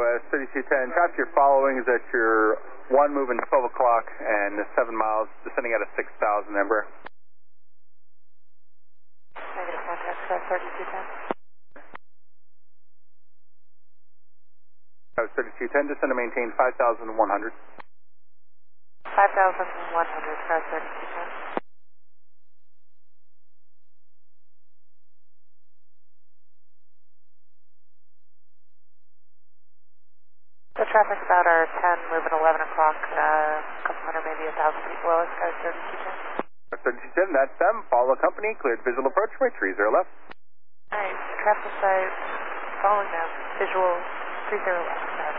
Southwest 3210. Traffic you're following is at your 1 moving 12 o'clock and 7 miles, descending at a 6,000 number. Negative contact, 3210. Southwest 3210, descend to maintain 5,100. 5,100, 3210. The traffic's about our 10, moving 11 o'clock, a couple hundred, maybe 1,000 feet below us, guys, 3210. 3210, that's them. Follow company, cleared visual approach, right, 30 left. Nice, traffic site, following them, visual 30 left.